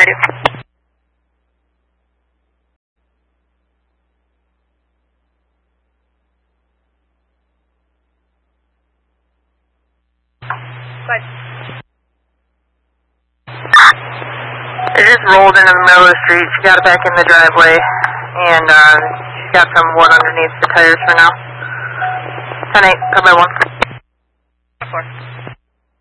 radio. Bye. It just rolled into the middle of the street. She got it back in the driveway, and she's got some wood underneath the tires for now. 10-8, come by 1.